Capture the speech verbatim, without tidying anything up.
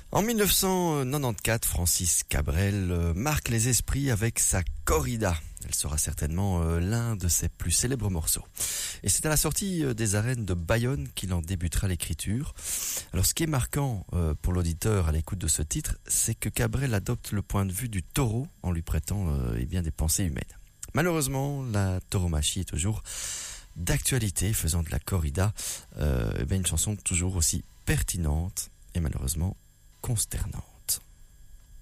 En dix-neuf cent quatre-vingt-quatorze, Francis Cabrel euh, marque les esprits avec sa corrida. Elle sera certainement euh, l'un de ses plus célèbres morceaux. Et c'est à la sortie euh, des arènes de Bayonne qu'il en débutera l'écriture. Alors ce qui est marquant euh, pour l'auditeur à l'écoute de ce titre, c'est que Cabrel adopte le point de vue du taureau en lui prêtant euh, eh bien, des pensées humaines. Malheureusement, la tauromachie est toujours d'actualité, faisant de la corrida euh, eh bien, une chanson toujours aussi pertinente et malheureusement consternante.